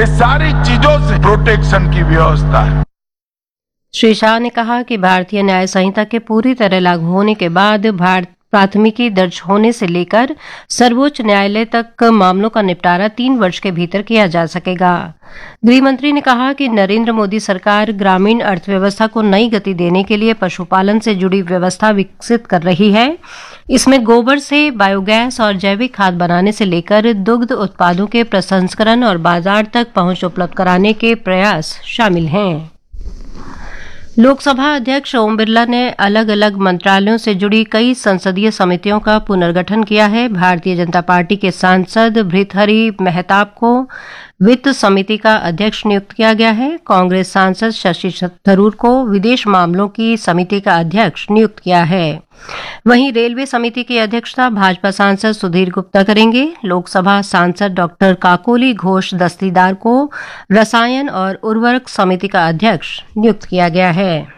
ये सारी चीजों से प्रोटेक्शन की व्यवस्था है। श्री शाह ने कहा कि भारतीय न्याय संहिता के पूरी तरह लागू होने के बाद प्राथमिकी दर्ज होने से लेकर सर्वोच्च न्यायालय तक मामलों का निपटारा 3 वर्ष के भीतर किया जा सकेगा। गृह मंत्री ने कहा कि नरेंद्र मोदी सरकार ग्रामीण अर्थव्यवस्था को नई गति देने के लिए पशुपालन से जुड़ी व्यवस्था विकसित कर रही है। इसमें गोबर से बायोगैस और जैविक खाद बनाने से लेकर दुग्ध उत्पादों के प्रसंस्करण और बाजार तक पहुंच उपलब्ध कराने के प्रयास शामिल हैं। लोकसभा अध्यक्ष ओम बिरला ने अलग अलग मंत्रालयों से जुड़ी कई संसदीय समितियों का पुनर्गठन किया है। भारतीय जनता पार्टी के सांसद भृतहरि मेहताब को वित्त समिति का अध्यक्ष नियुक्त किया गया है। कांग्रेस सांसद शशि थरूर को विदेश मामलों की समिति का अध्यक्ष नियुक्त किया है। वहीं रेलवे समिति की अध्यक्षता भाजपा सांसद सुधीर गुप्ता करेंगे। लोकसभा सांसद डॉक्टर काकोली घोष दस्तीदार को रसायन और उर्वरक समिति का अध्यक्ष नियुक्त किया गया है।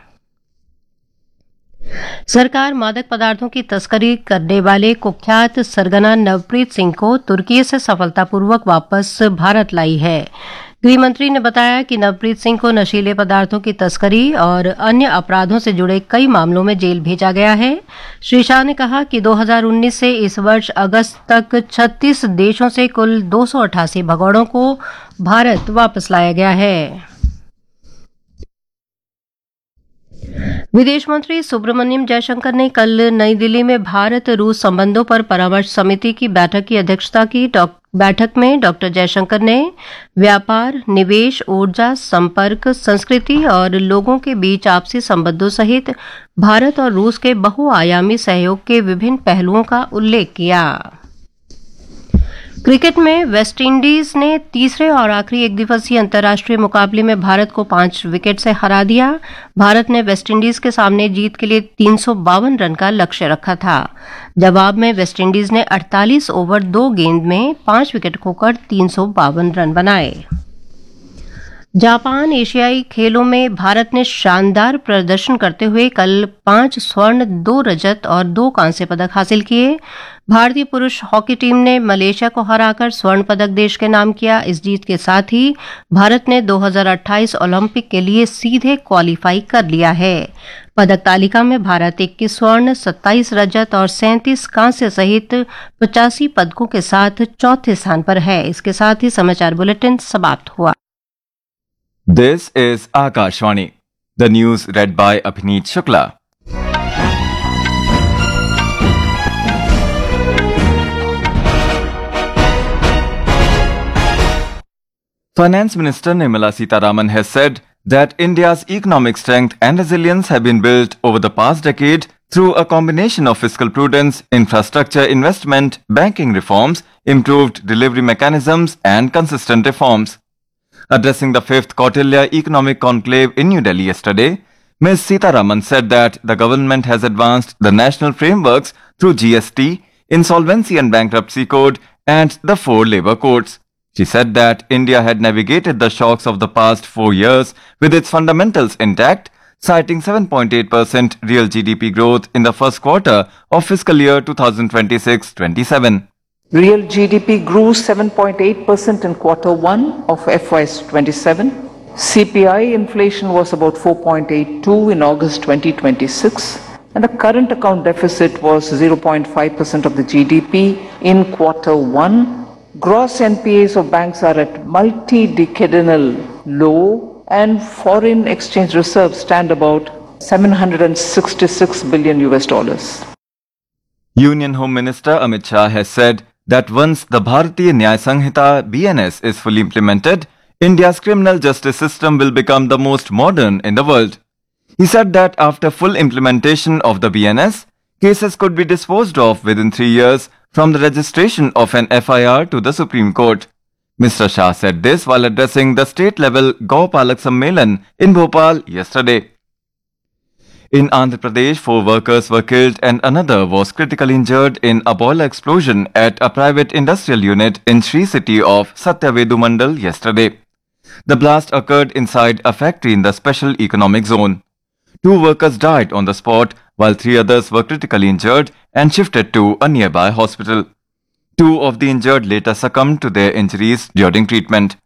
सरकार मादक पदार्थों की तस्करी करने वाले कुख्यात सरगना नवप्रीत सिंह को तुर्की से सफलतापूर्वक वापस भारत लाई है। गृह मंत्री ने बताया कि नवप्रीत सिंह को नशीले पदार्थों की तस्करी और अन्य अपराधों से जुड़े कई मामलों में जेल भेजा गया है। श्री शाह ने कहा कि 2019 से इस वर्ष अगस्त तक 36 देशों से कुल 288 भगोड़ों को भारत वापस लाया गया है। विदेश मंत्री सुब्रमण्यम जयशंकर ने कल नई दिल्ली में भारत रूस संबंधों पर परामर्श समिति की बैठक की अध्यक्षता की। बैठक में डॉक्टर जयशंकर ने व्यापार, निवेश, ऊर्जा, संपर्क, संस्कृति और लोगों के बीच आपसी संबंधों सहित भारत और रूस के बहुआयामी सहयोग के विभिन्न पहलुओं का उल्लेख किया। क्रिकेट में वेस्टइंडीज ने तीसरे और आखिरी एक दिवसीय अंतर्राष्ट्रीय मुकाबले में भारत को 5 विकेट से हरा दिया। भारत ने वेस्टइंडीज के सामने जीत के लिए 352 रन का लक्ष्य रखा था। जवाब में वेस्टइंडीज ने 48 ओवर 2 गेंद में 5 विकेट खोकर 352 रन बनाए। जापान एशियाई खेलों में भारत ने शानदार प्रदर्शन करते हुए कल 5 स्वर्ण, 2 रजत और 2 कांस्य पदक हासिल किए। भारतीय पुरुष हॉकी टीम ने मलेशिया को हराकर स्वर्ण पदक देश के नाम किया। इस जीत के साथ ही भारत ने 2028 ओलंपिक के लिए सीधे क्वालिफाई कर लिया है। पदक तालिका में भारत 21 स्वर्ण, 27 रजत और 37 कांस्य सहित 85 पदकों के साथ चौथे स्थान पर है। इसके साथ ही समाचार बुलेटिन समाप्त हुआ। This is Akashvani. The news read by Abhineet Shukla. Finance Minister Nirmala Sitharaman has said that India's economic strength and resilience have been built over the past decade through a combination of fiscal prudence, infrastructure investment, banking reforms, improved delivery mechanisms, and consistent reforms. Addressing the 5th Kautilya Economic Conclave in New Delhi yesterday, Ms. Sitharaman said that the government has advanced the national frameworks through GST, Insolvency and Bankruptcy Code, and the 4 labour codes. She said that India had navigated the shocks of the past 4 years with its fundamentals intact, citing 7.8% real GDP growth in the first quarter of fiscal year 2026-27. Real GDP grew 7.8% in quarter 1 of FY27. CPI inflation was about 4.82 in August 2026 and the current account deficit was 0.5% of the GDP in quarter 1. Gross NPAs of banks are at multi-decadal low and foreign exchange reserves stand about $766 billion. Union Home Minister Amit Shah has said that once the Bharatiya Nyaya Sanhita BNS is fully implemented, India's criminal justice system will become the most modern in the world. He said that after full implementation of the BNS, cases could be disposed of within 3 years from the registration of an FIR to the Supreme Court. Mr. Shah said this while addressing the state-level Gaupalak Sammelan in Bhopal yesterday. In Andhra Pradesh, 4 workers were killed and another was critically injured in a boiler explosion at a private industrial unit in Sri City of Satyavedu Mandal yesterday. The blast occurred inside a factory in the Special Economic Zone. 2 workers died on the spot while 3 others were critically injured and shifted to a nearby hospital. 2 of the injured later succumbed to their injuries during treatment.